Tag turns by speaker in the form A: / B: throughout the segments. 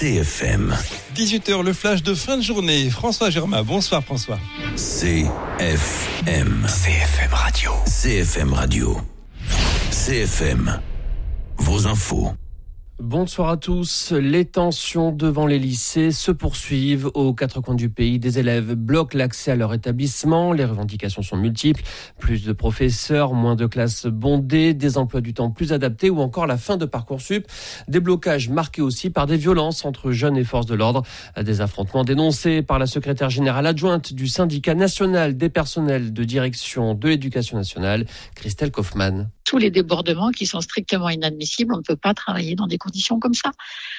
A: CFM.
B: 18h, le flash de fin de journée. François Germain, bonsoir François.
A: CFM.
C: CFM Radio.
A: CFM Radio. CFM. Vos infos.
D: Bonsoir à tous. Les tensions devant les lycées se poursuivent aux quatre coins du pays. Des élèves bloquent l'accès à leur établissement. Les revendications sont multiples. Plus de professeurs, moins de classes bondées, des emplois du temps plus adaptés ou encore la fin de Parcoursup. Des blocages marqués aussi par des violences entre jeunes et forces de l'ordre. Des affrontements dénoncés par la secrétaire générale adjointe du syndicat national des personnels de direction de l'éducation nationale, Christelle Kaufmann.
E: Tous les débordements qui sont strictement inadmissibles, on ne peut pas travailler dans des conditions comme ça.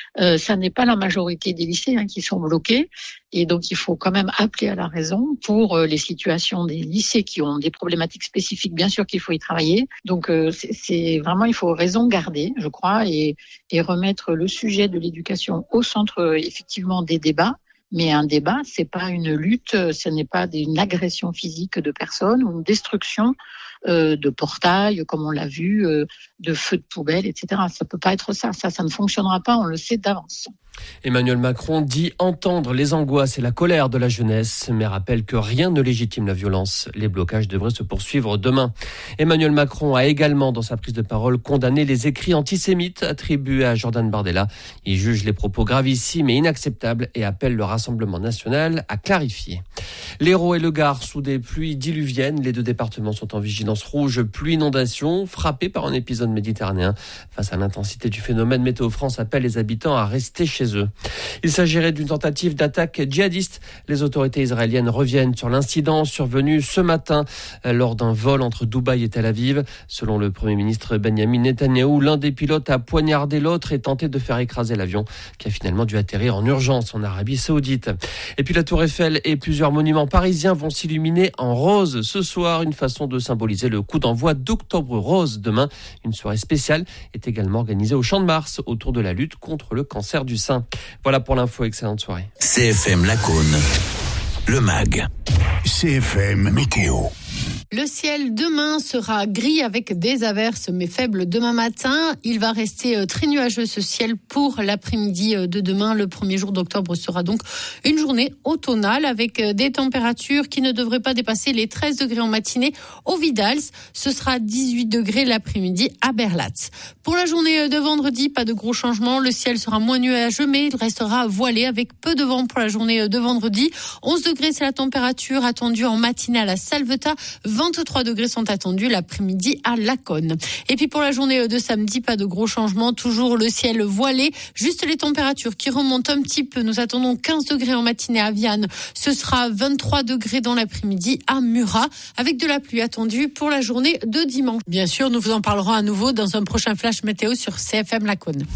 E: Ça n'est pas la majorité des lycées qui sont bloqués, et donc il faut quand même appeler à la raison pour les situations des lycées qui ont des problématiques spécifiques. Bien sûr qu'il faut y travailler. Donc c'est vraiment, il faut raison garder, je crois, et remettre le sujet de l'éducation au centre effectivement des débats. Mais un débat, c'est pas une lutte, ce n'est pas une agression physique de personnes ou une destruction de portails, comme on l'a vu, de feux de poubelle, etc. Ça peut pas être ça. Ça ne fonctionnera pas, on le sait d'avance.
D: Emmanuel Macron dit entendre les angoisses et la colère de la jeunesse, mais rappelle que rien ne légitime la violence. Les blocages devraient se poursuivre demain. Emmanuel Macron a également, dans sa prise de parole, condamné les écrits antisémites attribués à Jordan Bardella. Il juge les propos gravissimes et inacceptables et appelle le Rassemblement national à clarifier. L'Hérault et le Gard sous des pluies diluviennes. Les deux départements sont en vigilance rouge, pluie inondation, frappés par un épisode méditerranéen. Face à l'intensité du phénomène, Météo France appelle les habitants à rester chez eux. Il s'agirait d'une tentative d'attaque djihadiste. Les autorités israéliennes reviennent sur l'incident survenu ce matin lors d'un vol entre Dubaï et Tel Aviv. Selon le Premier ministre Benjamin Netanyahou, l'un des pilotes a poignardé l'autre et tenté de faire écraser l'avion qui a finalement dû atterrir en urgence en Arabie Saoudite. Et puis la Tour Eiffel et plusieurs monuments parisiens vont s'illuminer en rose ce soir, une façon de symboliser le coup d'envoi d'Octobre Rose demain. Une soirée spéciale est également organisée au Champ de Mars autour de la lutte contre le cancer du sein. Voilà pour l'info, excellente soirée.
A: CFM Lacaune, le MAG.
C: CFM Météo.
F: Le ciel demain sera gris avec des averses mais faibles demain matin. Il va rester très nuageux ce ciel pour l'après-midi de demain. Le premier jour d'octobre sera donc une journée automnale avec des températures qui ne devraient pas dépasser les 13 degrés en matinée au Vidals. Ce sera 18 degrés l'après-midi à Berlatz. Pour la journée de vendredi, pas de gros changements. Le ciel sera moins nuageux mais il restera voilé avec peu de vent pour la journée de vendredi. 11 degrés, c'est la température attendue en matinale à Salvetat. 23 degrés sont attendus l'après-midi à Laconne. Et puis pour la journée de samedi, pas de gros changements, toujours le ciel voilé, juste les températures qui remontent un petit peu. Nous attendons 15 degrés en matinée à Vianne, ce sera 23 degrés dans l'après-midi à Murat, avec de la pluie attendue pour la journée de dimanche. Bien sûr, nous vous en parlerons à nouveau dans un prochain flash météo sur CFM Laconne.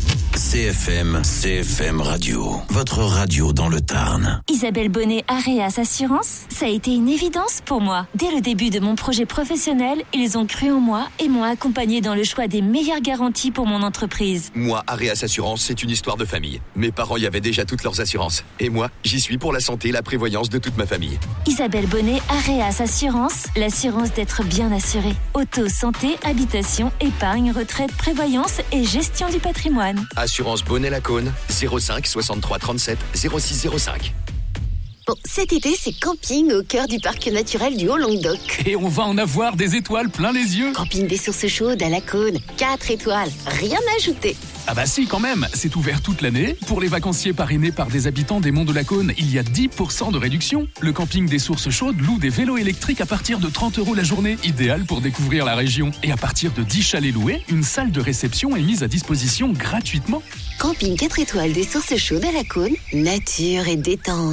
A: CFM Radio, votre radio dans le Tarn.
G: Isabelle Bonnet, Areas Assurance, ça a été une évidence pour moi. Dès le début de mon projet professionnel, ils ont cru en moi et m'ont accompagné dans le choix des meilleures garanties pour mon entreprise.
H: Moi, Areas Assurance, c'est une histoire de famille. Mes parents y avaient déjà toutes leurs assurances. Et moi, j'y suis pour la santé et la prévoyance de toute ma famille.
G: Isabelle Bonnet, Areas Assurance, l'assurance d'être bien assuré. Auto, santé, habitation, épargne, retraite, prévoyance et gestion du patrimoine.
H: Assurance Bonnet Lacaune, 05 63 37 06 05.
I: Bon, cet été, c'est camping au cœur du parc naturel du Haut-Languedoc.
J: Et on va en avoir des étoiles plein les yeux.
I: Camping des sources chaudes à Lacaune, 4 étoiles, rien à ajouter.
J: Ah bah si, quand même, c'est ouvert toute l'année. Pour les vacanciers parrainés par des habitants des Monts de Lacaune, il y a 10% de réduction. Le camping des sources chaudes loue des vélos électriques à partir de 30 € la journée, idéal pour découvrir la région. Et à partir de 10 chalets loués, une salle de réception est mise à disposition gratuitement.
I: Camping 4 étoiles des sources chaudes à Lacaune, nature et détente.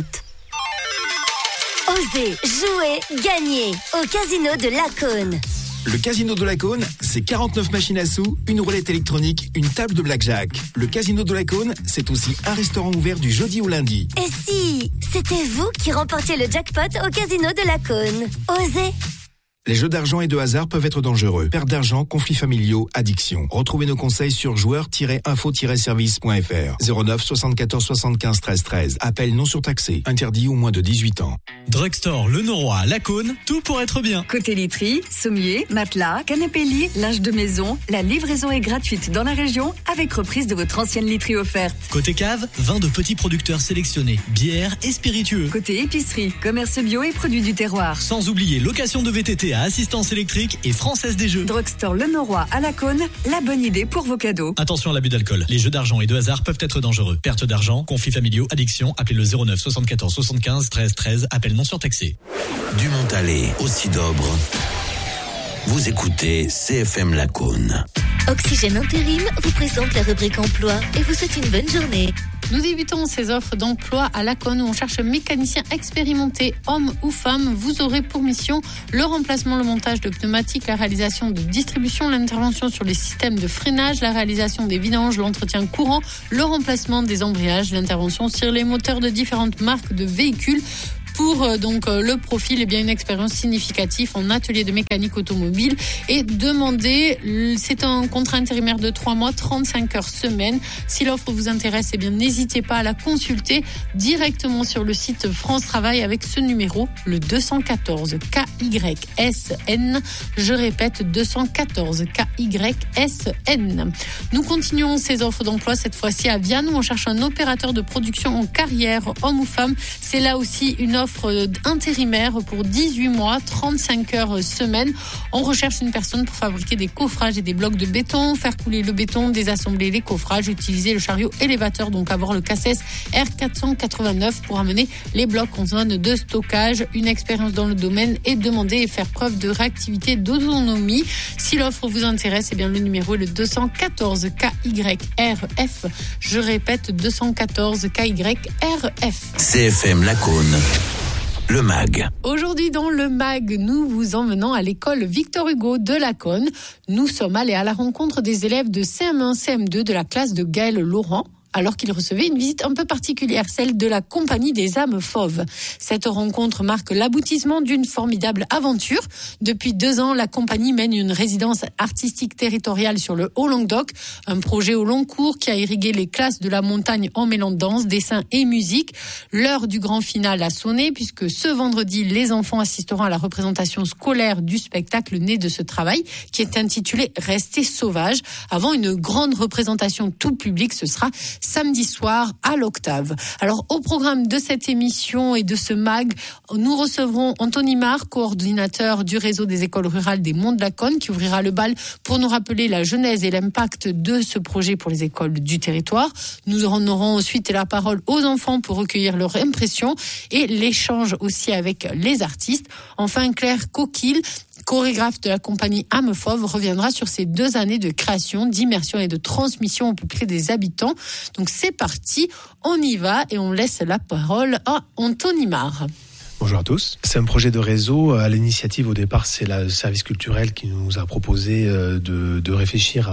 K: Osez, jouer, gagner au Casino de Lacaune.
L: Le Casino de Lacaune, c'est 49 machines à sous, une roulette électronique, une table de blackjack. Le Casino de Lacaune, c'est aussi un restaurant ouvert du jeudi au lundi.
K: Et si c'était vous qui remportiez le jackpot au Casino de Lacaune? Osez!
L: Les jeux d'argent et de hasard peuvent être dangereux. Perte d'argent, conflits familiaux, addiction. Retrouvez nos conseils sur joueurs-info-service.fr. 09 74 75 13 13. Appel non surtaxé. Interdit aux moins de 18 ans.
M: Drugstore Le Noroy à Lacaune, tout pour être bien.
N: Côté literie, sommier, matelas, canapé lit, linge de maison, la livraison est gratuite dans la région avec reprise de votre ancienne literie offerte.
M: Côté cave, vin de petits producteurs sélectionnés, bières et spiritueux.
N: Côté épicerie, commerce bio et produits du terroir.
M: Sans oublier location de VTT à assistance électrique et Française des Jeux.
N: Drugstore Le Noroy à Lacaune, la bonne idée pour vos cadeaux.
M: Attention à l'abus d'alcool. Les jeux d'argent et de hasard peuvent être dangereux. Perte d'argent, conflits familiaux, addiction. Appelez le 09 74 75 13 13. Appel non surtaxé.
A: Du Montalet au Sidobre. Vous écoutez CFM Lacaune.
K: Oxygène Intérim vous présente la rubrique emploi et vous souhaite une bonne journée.
F: Nous débutons ces offres d'emploi à Lacaune où on cherche un mécanicien expérimenté, homme ou femme. Vous aurez pour mission le remplacement, le montage de pneumatiques, la réalisation de distribution, l'intervention sur les systèmes de freinage, la réalisation des vidanges, l'entretien courant, le remplacement des embrayages, l'intervention sur les moteurs de différentes marques de véhicules. Pour le profil, une expérience significative en atelier de mécanique automobile est demandée. C'est un contrat intérimaire de 3 mois, 35 heures semaine. Si l'offre vous intéresse, n'hésitez pas à la consulter directement sur le site France Travail avec ce numéro, le 214 KYSN. Je répète, 214 KYSN. Nous continuons ces offres d'emploi, cette fois-ci à Viane, où on cherche un opérateur de production en carrière, homme ou femme. C'est là aussi une offre intérimaire pour 18 mois, 35 heures semaine. On recherche une personne pour fabriquer des coffrages et des blocs de béton, faire couler le béton, désassembler les coffrages, utiliser le chariot élévateur, donc avoir le CACES R489 pour amener les blocs en zone de stockage. Une expérience dans le domaine est demandée et faire preuve de réactivité, d'autonomie. Si l'offre vous intéresse, le numéro est le 214 KYRF. Je répète, 214 KYRF.
A: CFM Lacaune. Le MAG.
F: Aujourd'hui dans le MAG, nous vous emmenons à l'école Victor Hugo de Lacaune. Nous sommes allés à la rencontre des élèves de CM1, CM2 de la classe de Gaël Laurent, alors qu'il recevait une visite un peu particulière, celle de la Compagnie des âmes fauves. Cette rencontre marque l'aboutissement d'une formidable aventure. Depuis 2 ans, la compagnie mène une résidence artistique territoriale sur le Haut-Languedoc, un projet au long cours qui a irrigué les classes de la montagne en mêlant danse, dessin et musique. L'heure du grand final a sonné puisque ce vendredi, les enfants assisteront à la représentation scolaire du spectacle né de ce travail qui est intitulé « Rester sauvage » avant une grande représentation tout public. Ce sera samedi soir à l'Octave. Alors, au programme de cette émission et de ce MAG, nous recevrons Anthony Marc, coordinateur du réseau des écoles rurales des Monts de Lacaune, qui ouvrira le bal pour nous rappeler la genèse et l'impact de ce projet pour les écoles du territoire. Nous en aurons ensuite la parole aux enfants pour recueillir leurs impressions et l'échange aussi avec les artistes. Enfin, Claire Coquille, chorégraphe de la compagnie Âme Fauve, reviendra sur ces 2 années de création, d'immersion et de transmission au plus près des habitants. Donc c'est parti, on y va et on laisse la parole à Anthony Marc.
O: Bonjour à tous. C'est un projet de réseau. À l'initiative, au départ, c'est le service culturel qui nous a proposé de réfléchir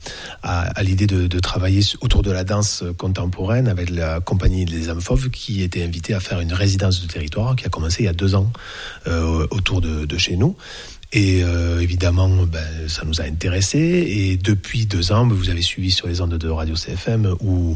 O: à l'idée de travailler autour de la danse contemporaine avec la compagnie des âmes fauves qui était invitée à faire une résidence de territoire qui a commencé il y a 2 ans autour de chez nous. Et évidemment, ça nous a intéressés. Et depuis 2 ans, vous avez suivi sur les ondes de Radio CFM ou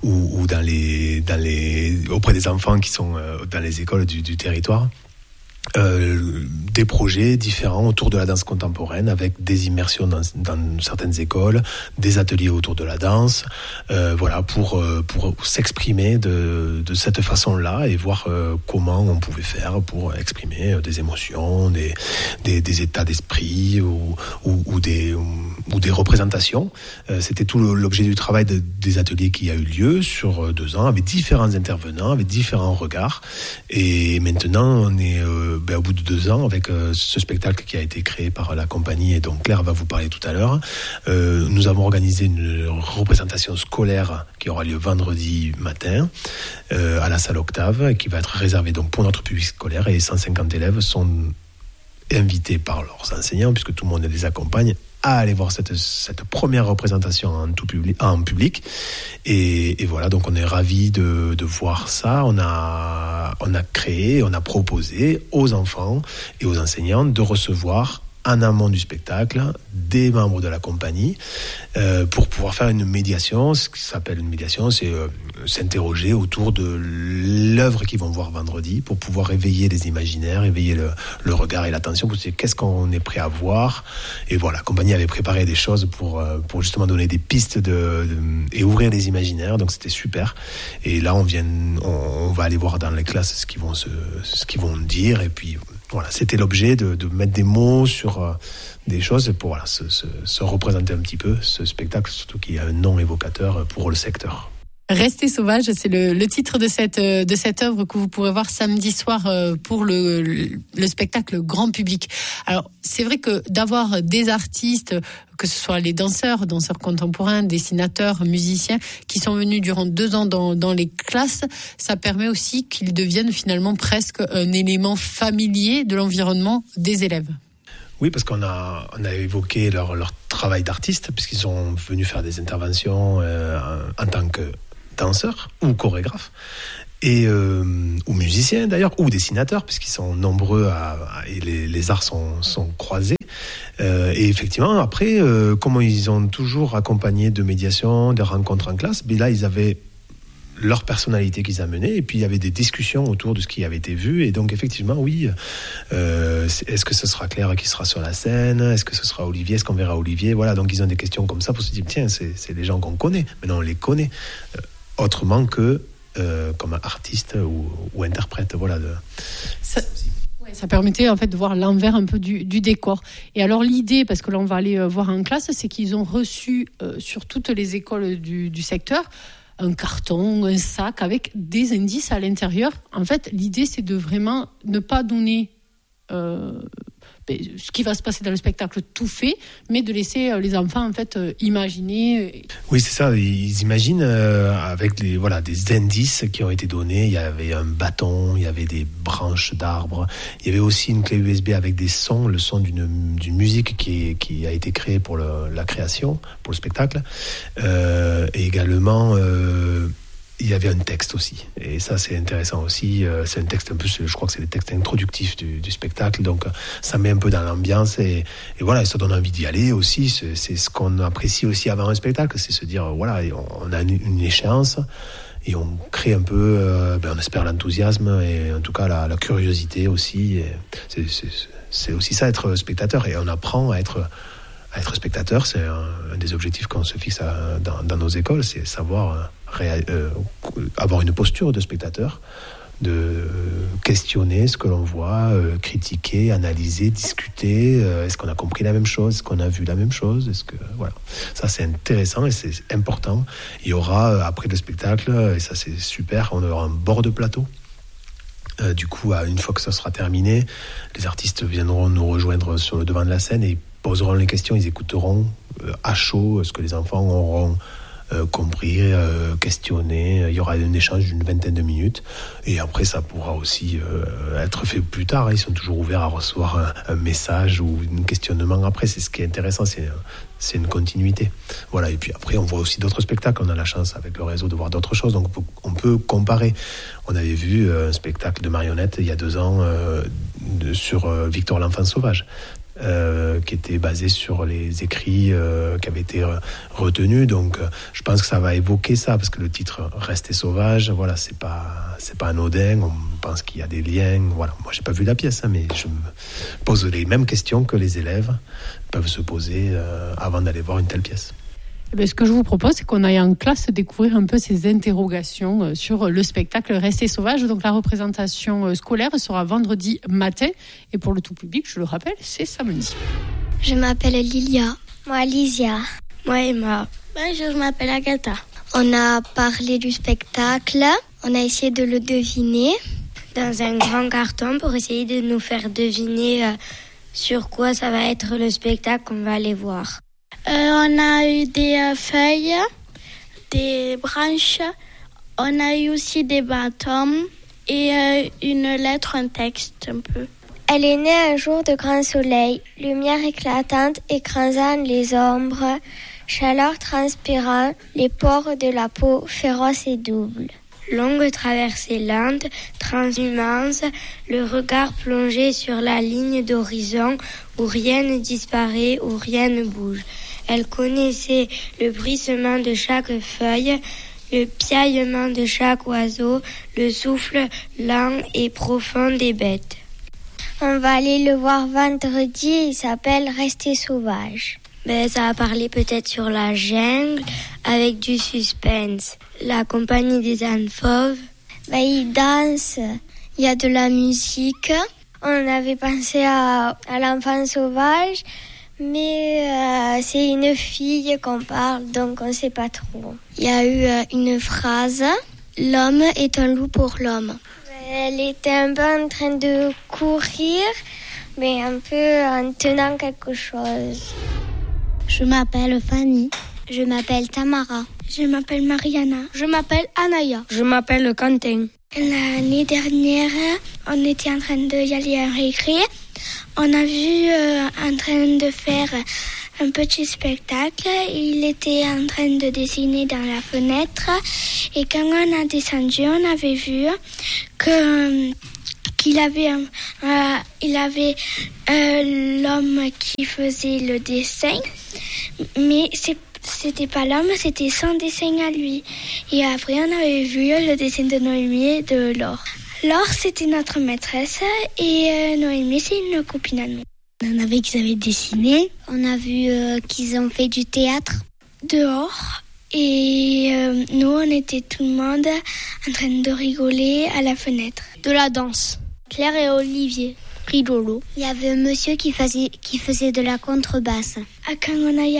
O: auprès des enfants qui sont dans les écoles du territoire. Des projets différents autour de la danse contemporaine avec des immersions dans certaines écoles, des ateliers autour de la danse, pour s'exprimer de cette façon-là et voir comment on pouvait faire pour exprimer des émotions, des états d'esprit ou des représentations. C'était tout l'objet du travail des ateliers qui a eu lieu sur 2 ans avec différents intervenants, avec différents regards. Et maintenant, on est au bout de 2 ans avec ce spectacle qui a été créé par la compagnie et dont Claire va vous parler tout à l'heure. Nous avons organisé une représentation scolaire qui aura lieu vendredi matin à la salle Octave qui va être réservée donc pour notre public scolaire et 150 élèves sont invités par leurs enseignants puisque tout le monde les accompagne à aller voir cette première représentation en public. Et voilà, donc on est ravis de voir ça. On a proposé aux enfants et aux enseignants de recevoir en amont du spectacle des membres de la compagnie pour pouvoir faire une médiation. Ce qui s'appelle une médiation, c'est s'interroger autour de l'œuvre qu'ils vont voir vendredi pour pouvoir éveiller les imaginaires, éveiller le regard et l'attention pour se dire qu'est-ce qu'on est prêt à voir. Et voilà, la compagnie avait préparé des choses pour justement donner des pistes et ouvrir les imaginaires, donc c'était super. Et là on va aller voir dans les classes ce qu'ils vont dire, et puis voilà, c'était l'objet de mettre des mots sur des choses pour se représenter un petit peu ce spectacle, surtout qu'il y a un nom évocateur pour le secteur.
F: Rester sauvage, c'est le titre de cette œuvre que vous pourrez voir samedi soir pour le spectacle grand public. Alors, c'est vrai que d'avoir des artistes, que ce soit les danseurs contemporains, dessinateurs, musiciens, qui sont venus durant 2 ans dans les classes, ça permet aussi qu'ils deviennent finalement presque un élément familier de l'environnement des élèves.
O: Oui, parce qu'on a évoqué leur travail d'artiste, puisqu'ils sont venus faire des interventions en tant que danseurs ou chorégraphes, ou musiciens d'ailleurs, ou dessinateurs, puisqu'ils sont nombreux et les arts sont croisés. Et effectivement, après, comme ils ont toujours accompagné de médiation, de rencontres en classe, là, ils avaient leur personnalité qu'ils amenaient, et puis il y avait des discussions autour de ce qui avait été vu, et donc effectivement, oui, est-ce que ce sera Claire qui sera sur la scène, est-ce que ce sera Olivier, est-ce qu'on verra Olivier, voilà, donc ils ont des questions comme ça pour se dire, tiens, c'est les gens qu'on connaît, maintenant on les connaît, autrement que comme artiste ou interprète, voilà.
F: Ça permettait en fait de voir l'envers un peu du décor. Et alors l'idée, parce que là on va aller voir en classe, c'est qu'ils ont reçu sur toutes les écoles du secteur un carton, un sac avec des indices à l'intérieur. En fait, l'idée, c'est de vraiment ne pas donner ce qui va se passer dans le spectacle tout fait, mais de laisser les enfants en fait imaginer.
O: Oui, c'est ça. Ils imaginent avec des indices qui ont été donnés. Il y avait un bâton, il y avait des branches d'arbres, il y avait aussi une clé USB avec des sons, le son d'une musique qui a été créée pour la création, pour le spectacle, et également. Il y avait un texte aussi, et ça c'est intéressant aussi, c'est un texte un peu, je crois que c'est le texte introductif du spectacle, donc ça met un peu dans l'ambiance, et voilà, ça donne envie d'y aller aussi, c'est ce qu'on apprécie aussi avant un spectacle, c'est se dire, voilà, on a une échéance, et on crée un peu, on espère l'enthousiasme, et en tout cas la curiosité aussi, et c'est aussi ça, être spectateur, et on apprend à être spectateur, c'est un des objectifs qu'on se fixe dans nos écoles, c'est savoir avoir une posture de spectateur, de questionner ce que l'on voit, critiquer, analyser, discuter. Est-ce qu'on a compris la même chose? Est-ce qu'on a vu la même chose? Voilà. Ça, c'est intéressant et c'est important. Il y aura, après le spectacle, et ça c'est super, on aura un bord de plateau. Du coup, une fois que ça sera terminé, les artistes viendront nous rejoindre sur le devant de la scène et poseront les questions, ils écouteront à chaud ce que les enfants auront compris, questionné. Il y aura un échange d'une 20aine de minutes, et après ça pourra aussi être fait plus tard. Ils sont toujours ouverts à recevoir un message ou un questionnement. Après, c'est ce qui est intéressant, c'est une continuité. Voilà. Et puis après, on voit aussi d'autres spectacles. On a la chance avec le réseau de voir d'autres choses, donc on peut comparer. On avait vu un spectacle de marionnettes il y a 2 ans sur Victor l'enfant sauvage. Qui était basé sur les écrits qui avaient été retenus, donc je pense que ça va évoquer ça, parce que le titre Rester sauvage, voilà, c'est pas anodin, on pense qu'il y a des liens, voilà. Moi j'ai pas vu la pièce, mais je me pose les mêmes questions que les élèves peuvent se poser avant d'aller voir une telle pièce.
F: Ce que je vous propose, c'est qu'on aille en classe découvrir un peu ces interrogations sur le spectacle Rester sauvage. Donc la représentation scolaire sera vendredi matin, et pour le tout public, je le rappelle, c'est samedi.
P: Je m'appelle Lilia. Moi Lysia. Moi Emma. Bonjour, je m'appelle Agatha. On a parlé du spectacle, on a essayé de le deviner dans un grand carton pour essayer de nous faire deviner sur quoi ça va être le spectacle qu'on va aller voir. On a eu des feuilles, des branches, on a eu aussi des bâtons et une lettre, un texte un peu. Elle est née un jour de grand soleil, lumière éclatante écrasant les ombres, chaleur transpirant, les pores de la peau féroces et doubles. Longue traversée lente, transhumance, le regard plongé sur la ligne d'horizon où rien ne disparaît, où rien ne bouge. Elle connaissait le bruissement de chaque feuille, le piaillement de chaque oiseau, le souffle lent et profond des bêtes. On va aller le voir vendredi, il s'appelle Rester sauvage. Ça va parler peut-être sur la jungle avec du suspense. La compagnie des ânes fauves. Ils dansent, il y a de la musique. On avait pensé à l'enfant sauvage, mais c'est une fille qu'on parle, donc on ne sait pas trop. Il y a eu une phrase, l'homme est un loup pour l'homme. Elle était un peu en train de courir, mais un peu en tenant quelque chose.
Q: Je m'appelle Fanny.
P: Je m'appelle Tamara.
Q: Je m'appelle Mariana.
P: Je m'appelle Anaya.
Q: Je m'appelle Quentin.
P: L'année dernière, on était en train d'y aller en récré. On a vu en train de faire un petit spectacle. Il était en train de dessiner dans la fenêtre. Et quand on a descendu, on avait vu qu'il avait l'homme qui faisait le dessin, mais c'était pas l'homme, c'était son dessin à lui. Et après, on avait vu le dessin de Noémie et de Laure. Laure, c'était notre maîtresse et Noémie, c'est une copine à nous.
Q: On a vu qu'ils avaient dessiné.
P: On a vu qu'ils ont fait du théâtre
Q: dehors. Et nous, on était tout le monde en train de rigoler à la fenêtre.
P: De la danse.
Q: Claire et Olivier, rigolo.
P: Il y avait un monsieur qui faisait de la contrebasse.
Q: Quand on a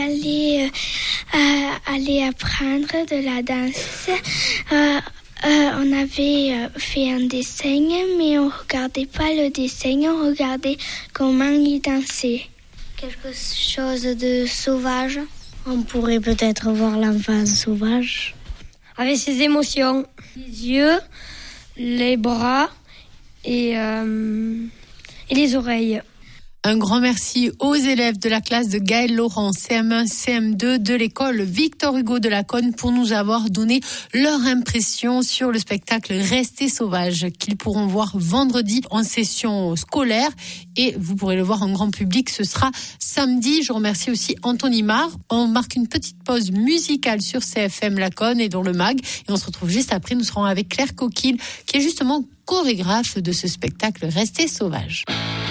Q: allé apprendre de la danse, on avait fait un dessin, mais on regardait pas le dessin, on regardait comment il dansait.
P: Quelque chose de sauvage.
Q: On pourrait peut-être voir l'enfant sauvage.
P: Avec ses émotions.
Q: Les yeux, les bras et les oreilles.
F: Un grand merci aux élèves de la classe de Gaël Laurent, CM1, CM2 de l'école Victor Hugo de Laconne pour nous avoir donné leur impression sur le spectacle Rester sauvage qu'ils pourront voir vendredi en session scolaire et vous pourrez le voir en grand public, ce sera samedi. Je remercie aussi Anthony Marr. On marque une petite pause musicale sur CFM Laconne et dans le MAG et on se retrouve juste après. Nous serons avec Claire Coquille qui est justement chorégraphe de ce spectacle Rester sauvage.